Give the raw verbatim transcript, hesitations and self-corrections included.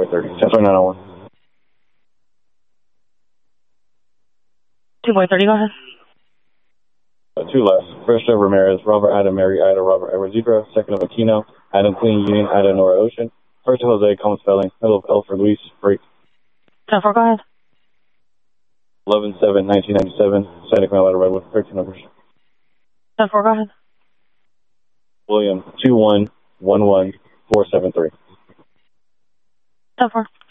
by thirty. ten twenty-nine oh one. two by thirty, go ahead. Uh, two less. First of Ramirez, Robert Adam, Mary Ida, Robert Edward Zebra. Second of Aquino, Adam Queen, Union, Ida, Nora Ocean. First of Jose, common spelling. Middle of L for Luis, break. ten four, go ahead. eleven seven nineteen ninety-seven, Santa Clara Redwood, thirteen numbers. ten four, go ahead. William, two one one one four seven three. ten four.